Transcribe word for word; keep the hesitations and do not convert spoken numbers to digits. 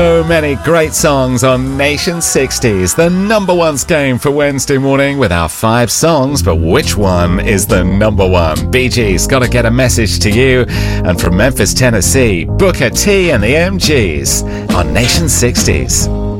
So many great songs on Nation sixties, the number one game for Wednesday morning with our five songs, but which one is the number one? Bee Gees, Gotta Get a Message to You, and from Memphis, Tennessee, Booker T and the M Gs on Nation sixties.